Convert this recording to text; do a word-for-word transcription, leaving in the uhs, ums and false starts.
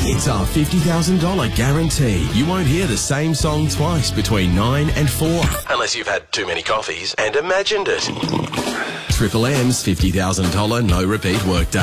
It's our fifty thousand dollars guarantee. You won't hear the same song twice between nine and four. Unless you've had too many coffees and imagined it. Triple M's fifty thousand dollars no repeat workday.